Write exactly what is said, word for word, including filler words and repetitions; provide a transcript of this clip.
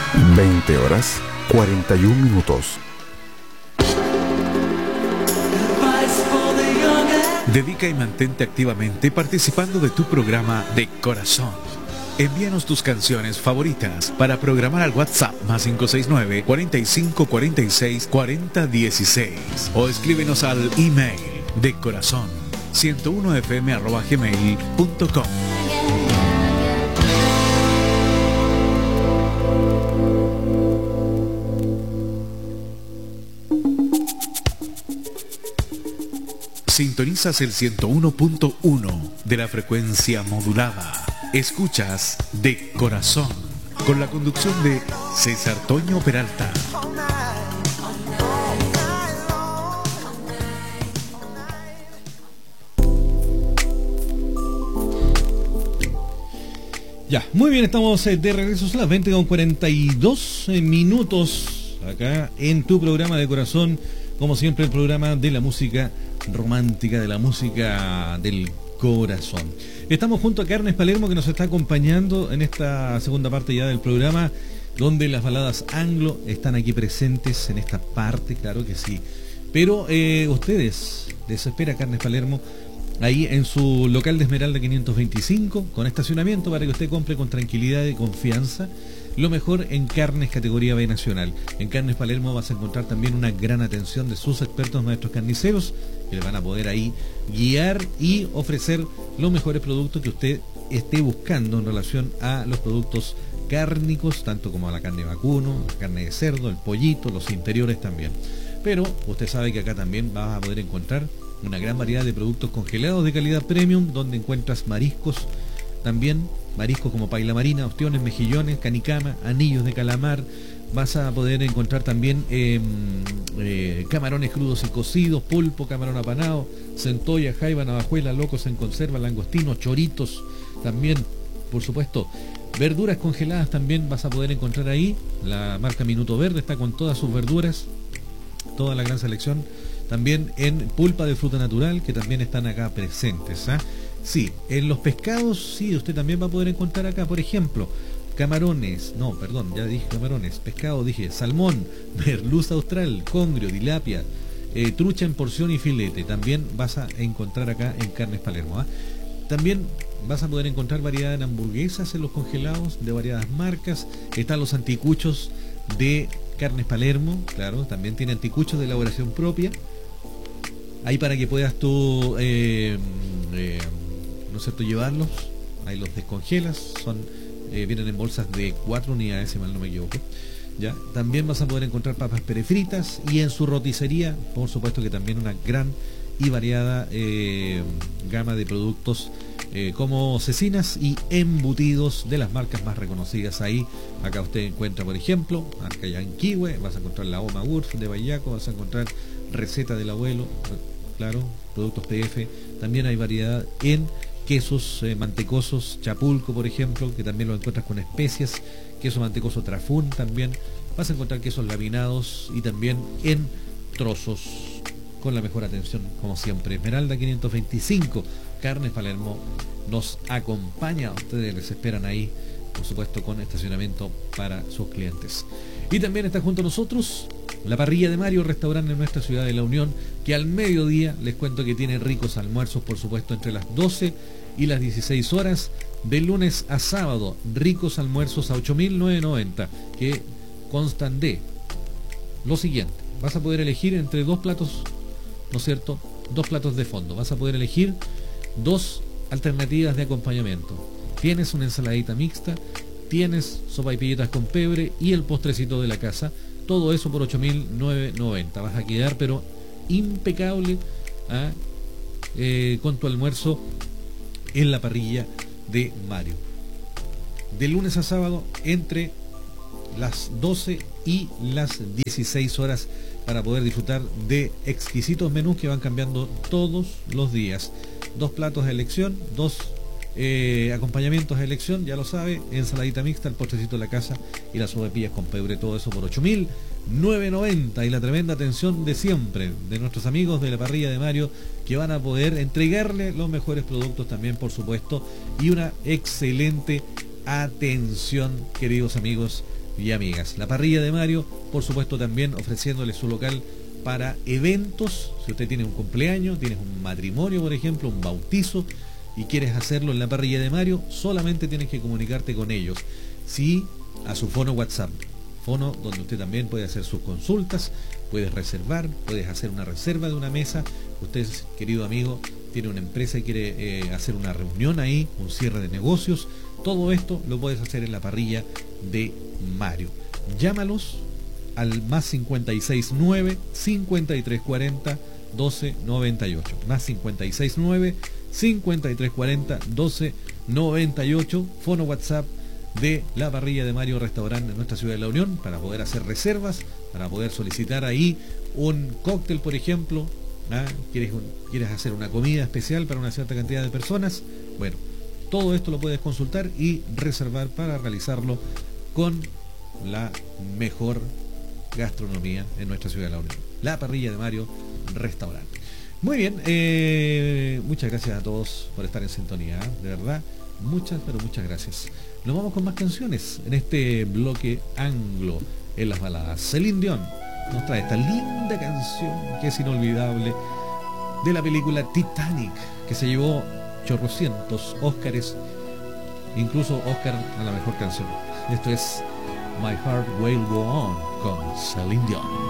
veinte horas, cuarenta y un minutos. Dedica y mantente activamente participando de tu programa de corazón. Envíanos tus canciones favoritas para programar al WhatsApp más cinco seis nueve, cuarenta y cinco cuarenta y seis, cuarenta dieciséis o escríbenos al email de corazón ciento uno f m arroba gmail punto com. Sintonizas el ciento uno punto uno de la frecuencia modulada. Escuchas De Corazón, con la conducción de César Toño Peralta. Ya, muy bien, estamos de regreso a las veinte con cuarenta y dos minutos acá en tu programa de corazón, como siempre el programa de la música romántica, de la música del corazón. Estamos junto a Carnes Palermo, que nos está acompañando en esta segunda parte ya del programa, donde las baladas anglo están aquí presentes en esta parte, claro que sí. Pero eh, ustedes, les espera Carnes Palermo ahí en su local de Esmeralda quinientos veinticinco, con estacionamiento para que usted compre con tranquilidad y confianza lo mejor en carnes categoría B nacional. En Carnes Palermo vas a encontrar también una gran atención de sus expertos maestros carniceros, que le van a poder ahí guiar y ofrecer los mejores productos que usted esté buscando en relación a los productos cárnicos, tanto como a la carne de vacuno, la carne de cerdo, el pollito, los interiores también. Pero usted sabe que acá también vas a poder encontrar una gran variedad de productos congelados de calidad premium, donde encuentras mariscos también, mariscos como paila marina, ostiones, mejillones, canicama, anillos de calamar. Vas a poder encontrar también eh, eh, camarones crudos y cocidos, pulpo, camarón apanado, centolla, jaiba, navajuela, locos en conserva, langostinos, choritos también, por supuesto. Verduras congeladas también vas a poder encontrar ahí. La marca Minuto Verde está con todas sus verduras, toda la gran selección. También en pulpa de fruta natural, que también están acá presentes, ¿eh? Sí, en los pescados, sí, usted también va a poder encontrar acá, por ejemplo, camarones, no, perdón, ya dije camarones, pescado, dije salmón, merluza austral, congrio, tilapia, eh, trucha en porción y filete, también vas a encontrar acá en Carnes Palermo, ¿eh? También vas a poder encontrar variedad en hamburguesas en los congelados de variadas marcas. Están los anticuchos de Carnes Palermo, claro, también tiene anticuchos de elaboración propia. Ahí para que puedas tú, eh, eh, ¿no es cierto?, llevarlos. Ahí los descongelas, son eh, vienen en bolsas de cuatro unidades, si mal no me equivoco. ¿Ya? También vas a poder encontrar papas perefritas, y en su roticería, por supuesto que también una gran y variada eh, gama de productos eh, como cecinas y embutidos de las marcas más reconocidas. Ahí, acá usted encuentra, por ejemplo, marca Yanquihue, vas a encontrar la Oma Wurf de Bayaco, vas a encontrar receta del abuelo, claro, productos P F. También hay variedad en quesos eh, mantecosos, Chapulco, por ejemplo, que también lo encuentras con especias, queso mantecoso Trafún también. Vas a encontrar quesos laminados y también en trozos, con la mejor atención, como siempre. Esmeralda quinientos veinticinco, Carnes Palermo nos acompaña. Ustedes les esperan ahí, por supuesto, con estacionamiento para sus clientes. Y también está junto a nosotros la Parrilla de Mario, restaurante en nuestra ciudad de La Unión, que al mediodía les cuento que tiene ricos almuerzos, por supuesto, entre las doce y las dieciséis horas, de lunes a sábado. Ricos almuerzos a ocho mil novecientos noventa, que constan de lo siguiente: vas a poder elegir entre dos platos, ¿no es cierto?, dos platos de fondo. Vas a poder elegir dos alternativas de acompañamiento. Tienes una ensaladita mixta, tienes sopaipillitas con pebre y el postrecito de la casa. Todo eso por ocho mil novecientos noventa. Vas a quedar pero impecable, ¿ah? eh, con tu almuerzo en la Parrilla de Mario. De lunes a sábado entre las doce y las dieciséis horas, para poder disfrutar de exquisitos menús que van cambiando todos los días. Dos platos de elección, dos eh, acompañamientos de elección, ya lo sabe, ensaladita mixta, el postrecito de la casa y las sopaipillas con pebre, todo eso por ocho mil novecientos noventa. Y la tremenda atención de siempre de nuestros amigos de la Parrilla de Mario, que van a poder entregarle los mejores productos también, por supuesto, y una excelente atención, queridos amigos y amigas. La Parrilla de Mario, por supuesto, también ofreciéndole su local para eventos. Si usted tiene un cumpleaños, tienes un matrimonio, por ejemplo, un bautizo, y quieres hacerlo en la Parrilla de Mario, solamente tienes que comunicarte con ellos. Sí, a su fono WhatsApp. Fono donde usted también puede hacer sus consultas, puedes reservar, puedes hacer una reserva de una mesa. Usted, querido amigo, tiene una empresa y quiere eh, hacer una reunión ahí, un cierre de negocios. Todo esto lo puedes hacer en la Parrilla de Mario. Llámalos al más cincuenta y seis nueve, cincuenta y tres cuarenta, doce noventa y ocho. Más cincuenta y seis nueve, cincuenta y tres cuarenta, doce noventa y ocho. Fono WhatsApp de la Parrilla de Mario Restaurante en nuestra ciudad de La Unión, para poder hacer reservas, para poder solicitar ahí un cóctel, por ejemplo. ¿Ah? ¿Quieres, un, ¿Quieres hacer una comida especial para una cierta cantidad de personas? Bueno, todo esto lo puedes consultar y reservar para realizarlo con la mejor gastronomía en nuestra ciudad de La Unión. La Parrilla de Mario Restaurante. Muy bien, eh, muchas gracias a todos por estar en sintonía, ¿eh? De verdad, muchas, pero muchas gracias. Nos vamos con más canciones en este bloque anglo en las baladas. Celine Dion nos trae esta linda canción que es inolvidable de la película Titanic, que se llevó chorrocientos Óscares, incluso Óscar a la mejor canción. Esto es My Heart Will Go On con Celine Dion.